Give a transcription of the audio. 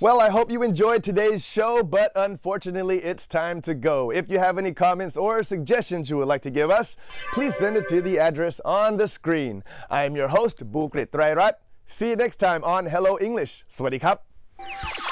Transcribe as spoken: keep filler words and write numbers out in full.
Well, I hope you enjoyed today's show, but unfortunately, it's time to go. If you have any comments or suggestions you would like to give us, please send it to the address on the screen. I am your host, Bukrit Trairat. See you next time on Hello English. สวัสดีครับ